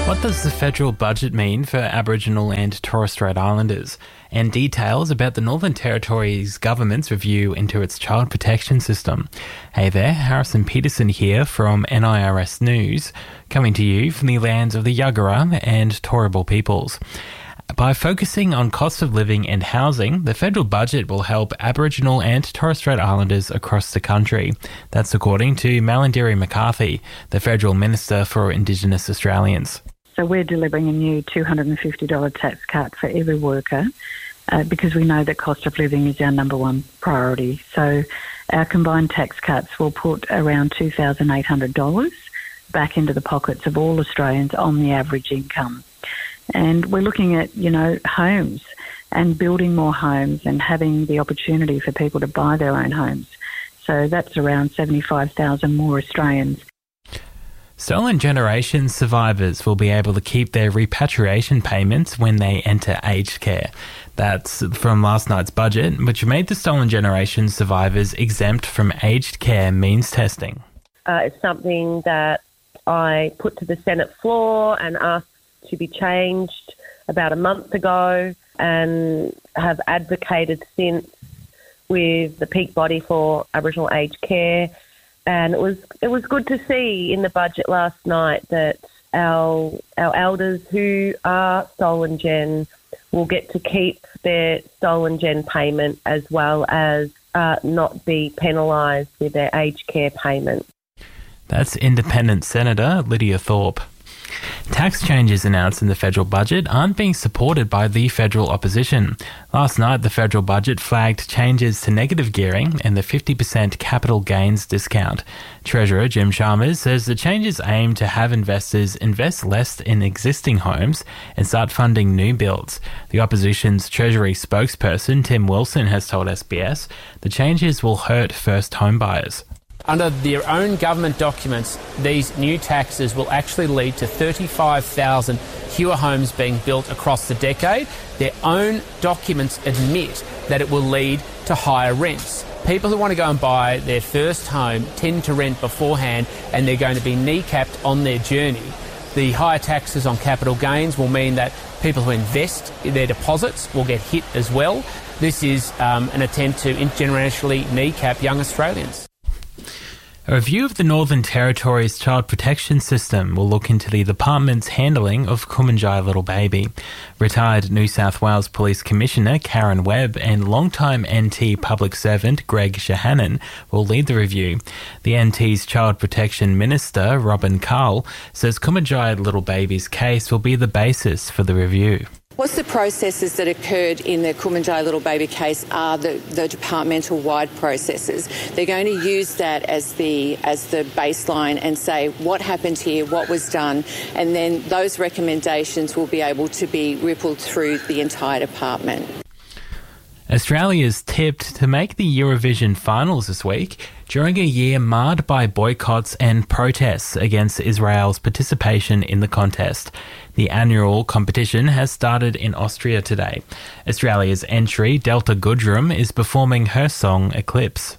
What does the federal budget mean for Aboriginal and Torres Strait Islanders? And details about the Northern Territory's government's review into its child protection system. Hey there, Harrison Peterson here from NIRS News, coming to you from the lands of the Yagara and Turrbal peoples. By focusing on cost of living and housing, the federal budget will help Aboriginal and Torres Strait Islanders across the country. That's according to Malarndirri McCarthy, the Federal Minister for Indigenous Australians. So we're delivering a new $250 tax cut for every worker because we know that cost of living is our number one priority. So our combined tax cuts will put around $2,800 back into the pockets of all Australians on the average income. And we're looking at, homes and building more homes and having the opportunity for people to buy their own homes. So that's around 75,000 more Australians. Stolen Generation survivors will be able to keep their repatriation payments when they enter aged care. That's from last night's budget, which made the Stolen Generation survivors exempt from aged care means testing. It's something that I put to the Senate floor and asked to be changed about a month ago, and have advocated since with the peak body for Aboriginal aged care. And it was good to see in the budget last night that our elders who are Stolen Gen will get to keep their Stolen Gen payment as well as not be penalised with their aged care payment. That's Independent Senator Lydia Thorpe. Tax changes announced in the federal budget aren't being supported by the federal opposition. Last night, the federal budget flagged changes to negative gearing and the 50% capital gains discount. Treasurer Jim Chalmers says the changes aim to have investors invest less in existing homes and start funding new builds. The opposition's Treasury spokesperson Tim Wilson has told SBS the changes will hurt first home buyers. Under their own government documents, these new taxes will actually lead to 35,000 fewer homes being built across the decade. Their own documents admit that it will lead to higher rents. People who want to go and buy their first home tend to rent beforehand, and they're going to be kneecapped on their journey. The higher taxes on capital gains will mean that people who invest their deposits will get hit as well. This is an attempt to intergenerationally kneecap young Australians. A review of the Northern Territory's child protection system will look into the department's handling of Kumanjai little baby. Retired New South Wales Police Commissioner Karen Webb and longtime NT public servant Greg Shahanan will lead the review. The NT's Child Protection Minister, Robin Carl, says Kumanjai little baby's case will be the basis for the review. What's the processes that occurred in the Kumanjai little baby case are the departmental-wide processes. They're going to use that as the baseline and say what happened here, what was done, and then those recommendations will be able to be rippled through the entire department. Australia's tipped to make the Eurovision finals this week during a year marred by boycotts and protests against Israel's participation in the contest. The annual competition has started in Austria today. Australia's entry, Delta Goodrem, is performing her song Eclipse.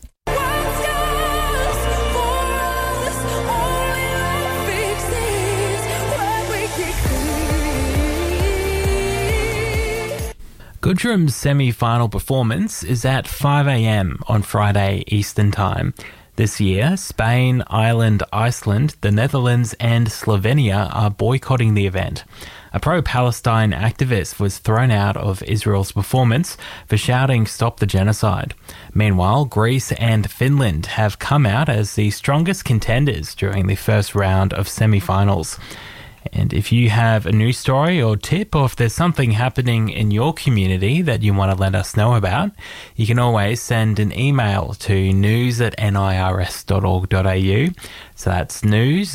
Goodrem's semi-final performance is at 5 a.m. on Friday Eastern Time. This year, Spain, Ireland, Iceland, the Netherlands and Slovenia are boycotting the event. A pro-Palestine activist was thrown out of Israel's performance for shouting "Stop the Genocide." Meanwhile, Greece and Finland have come out as the strongest contenders during the first round of semi-finals. And if you have a news story or tip, or if there's something happening in your community that you want to let us know about, you can always send an email to news@nirs.org.au. So that's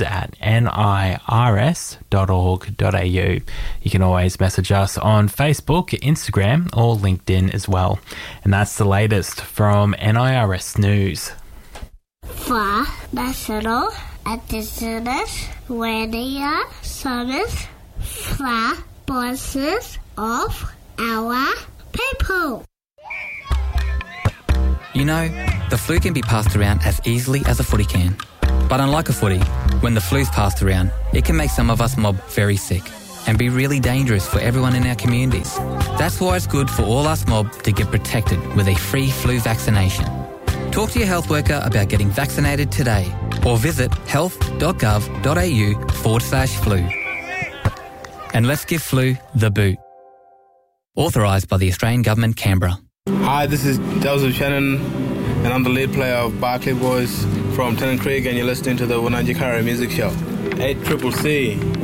news@nirs.org.au. You can always message us on Facebook, Instagram, or LinkedIn as well. And that's the latest from NIRS News. For National Indigenous Radio Service, for voices of our people. You know, the flu can be passed around as easily as a footy can. But unlike a footy, When the flu's passed around, it can make some of us mob very sick and be really dangerous for everyone in our communities. That's why it's good for all us mob to get protected with a free flu vaccination. Talk to your health worker about getting vaccinated today or visit health.gov.au/flu. And let's give flu the boot. Authorised by the Australian Government, Canberra. Hi, this is Joseph Shannon, and I'm the lead player of Barclay Boys from Tennant Creek, and you're listening to the Wununjikara Music Show. 8CCC.